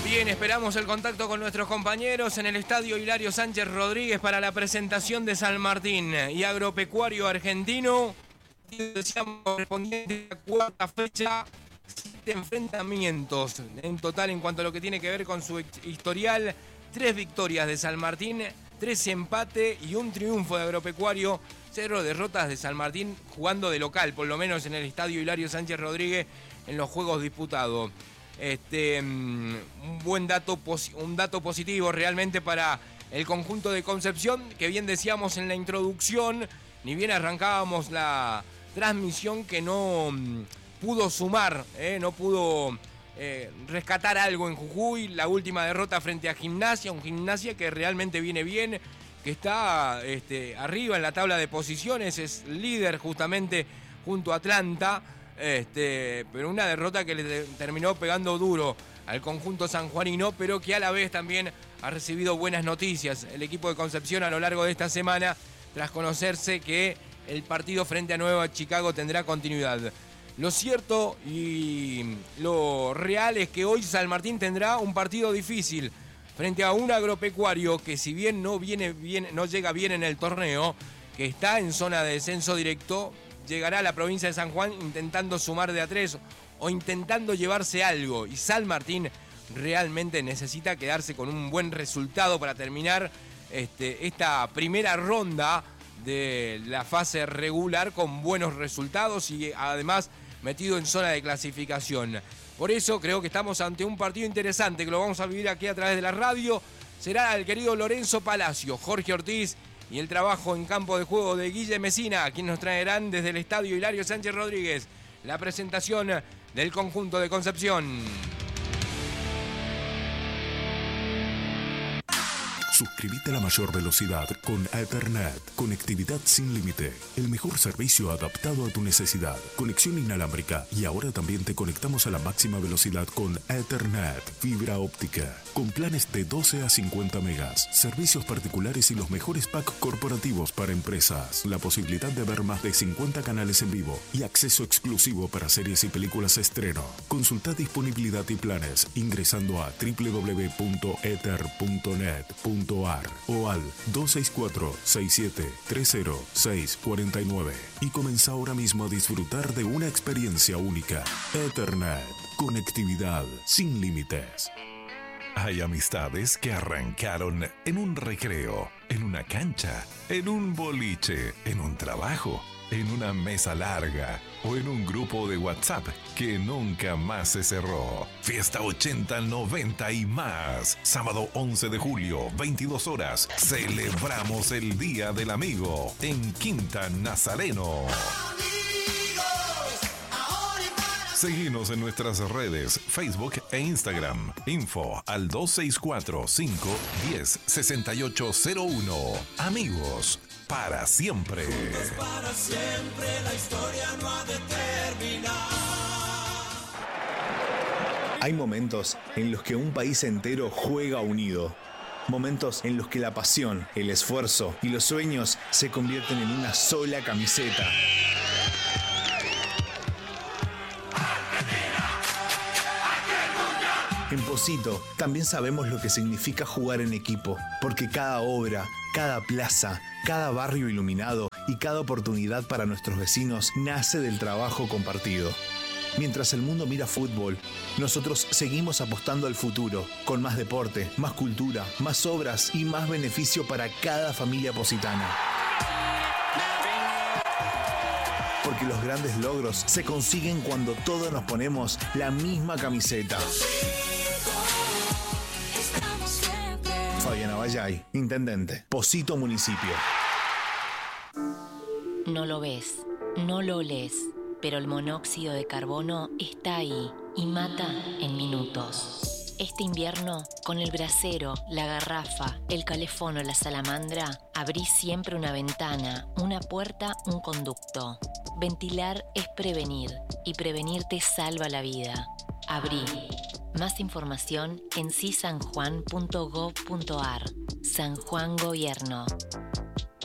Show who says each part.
Speaker 1: Bien, esperamos el contacto con nuestros compañeros en el Estadio Hilario Sánchez Rodríguez para la presentación de San Martín y Agropecuario Argentino. Decíamos, correspondiente a la cuarta fecha, 7 enfrentamientos en total en cuanto a lo que tiene que ver con su historial. 3 victorias de San Martín, 3 empates y un triunfo de Agropecuario. 0 derrotas de San Martín jugando de local, por lo menos en el Estadio Hilario Sánchez Rodríguez en los juegos disputados. Un dato positivo realmente para el conjunto de Concepción, que bien decíamos en la introducción, ni bien arrancábamos la transmisión, que no pudo sumar, no pudo rescatar algo en Jujuy. La última derrota frente a Gimnasia, un Gimnasia que realmente viene bien, que está arriba en la tabla de posiciones, es líder justamente junto a Atlanta. Pero una derrota que le terminó pegando duro al conjunto sanjuanino, pero que a la vez también ha recibido buenas noticias el equipo de Concepción a lo largo de esta semana, tras conocerse que el partido frente a Nueva Chicago tendrá continuidad. Lo cierto y lo real es que hoy San Martín tendrá un partido difícil frente a un Agropecuario que, si bien no llega bien en el torneo, que está en zona de descenso directo, llegará a la provincia de San Juan intentando sumar de a 3 o intentando llevarse algo. Y San Martín realmente necesita quedarse con un buen resultado para terminar esta primera ronda de la fase regular con buenos resultados y además metido en zona de clasificación. Por eso creo que estamos ante un partido interesante que lo vamos a vivir aquí a través de la radio. Será el querido Lorenzo Palacio, Jorge Ortiz y el trabajo en campo de juego de Guille Mesina, quienes nos traerán desde el Estadio Hilario Sánchez Rodríguez la presentación del conjunto de Concepción.
Speaker 2: Suscríbete a la mayor velocidad con Ethernet. Conectividad sin límite. El mejor servicio adaptado a tu necesidad. Conexión inalámbrica. Y ahora también te conectamos a la máxima velocidad con Ethernet. Fibra óptica. Con planes de 12 a 50 megas. Servicios particulares y los mejores packs corporativos para empresas. La posibilidad de ver más de 50 canales en vivo. Y acceso exclusivo para series y películas estreno. Consulta disponibilidad y planes ingresando a www.ether.net.ar o al 264-6730-649 y comienza ahora mismo a disfrutar de una experiencia única. Ethernet, conectividad sin límites.
Speaker 3: Hay amistades que arrancaron en un recreo, en una cancha, en un boliche, en un trabajo, en una mesa larga o en un grupo de WhatsApp que nunca más se cerró. Fiesta 80, 90 y más. Sábado 11 de julio, 22 horas. Celebramos el Día del Amigo en Quinta Nazareno. Seguinos en nuestras redes, Facebook e Instagram. Info al 264-510-6801. Amigos, para siempre.
Speaker 4: Juntos para siempre, la historia no ha de terminar.
Speaker 5: Hay momentos en los que un país entero juega unido. Momentos en los que la pasión, el esfuerzo y los sueños se convierten en una sola camiseta. En Pocito también sabemos lo que significa jugar en equipo, porque cada obra, cada plaza, cada barrio iluminado y cada oportunidad para nuestros vecinos nace del trabajo compartido. Mientras el mundo mira fútbol, nosotros seguimos apostando al futuro, con más deporte, más cultura, más obras y más beneficio para cada familia positana. Porque los grandes logros se consiguen cuando todos nos ponemos la misma camiseta. Fabiana Vallay, intendente, Pocito Municipio.
Speaker 6: No lo ves, no lo olés, pero el monóxido de carbono está ahí y mata en minutos. Este invierno, con el brasero, la garrafa, el calefón o la salamandra, abrí siempre una ventana, una puerta, un conducto. Ventilar es prevenir y prevenir te salva la vida. Abrí. Más información en cisanjuan.gov.ar. San Juan Gobierno.